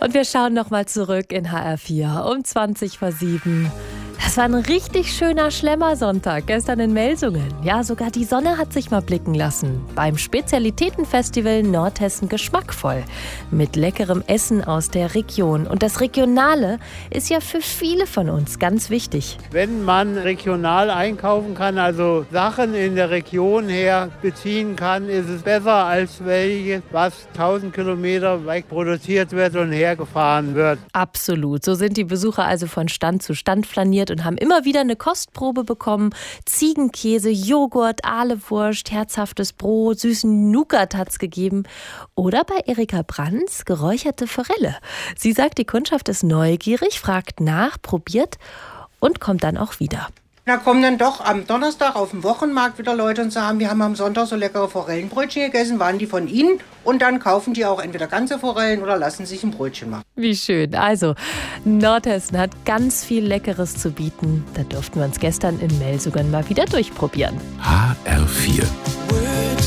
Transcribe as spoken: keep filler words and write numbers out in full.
Und wir schauen nochmal zurück in H R vier um zwanzig vor sieben. Das war ein richtig schöner Schlemmersonntag gestern in Melsungen. Ja, sogar die Sonne hat sich mal blicken lassen. Beim Spezialitätenfestival Nordhessen geschmackvoll. Mit leckerem Essen aus der Region. Und das Regionale ist ja für viele von uns ganz wichtig. Wenn man regional einkaufen kann, also Sachen in der Region her beziehen kann, ist es besser als welches, was tausend Kilometer weit produziert wird und hergefahren wird. Absolut. So sind die Besucher also von Stand zu Stand flaniert und haben immer wieder eine Kostprobe bekommen. Ziegenkäse, Joghurt, Ahlewurst, herzhaftes Brot, süßen Nougat hat's gegeben. Oder bei Erika Brands geräucherte Forelle. Sie sagt, die Kundschaft ist neugierig, fragt nach, probiert und kommt dann auch wieder. Da kommen dann doch am Donnerstag auf dem Wochenmarkt wieder Leute und sagen, wir haben am Sonntag so leckere Forellenbrötchen gegessen, waren die von Ihnen? Und dann kaufen die auch entweder ganze Forellen oder lassen sich ein Brötchen machen. Wie schön. Also, Nordhessen hat ganz viel Leckeres zu bieten. Da durften wir uns gestern in Melsungen mal wieder durchprobieren. H R vier